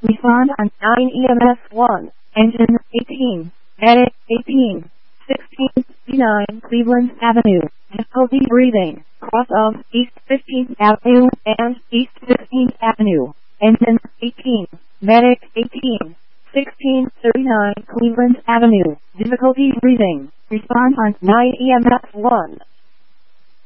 Respond on 9 EMS 1. Engine 18. Medic 18. 1659 Cleveland Avenue. Difficulty breathing. Cross of East 15th Avenue and East 15th Avenue. Engine 18. Medic 18. 1639 Cleveland Avenue. Difficulty breathing. Respond on 9 EMS 1.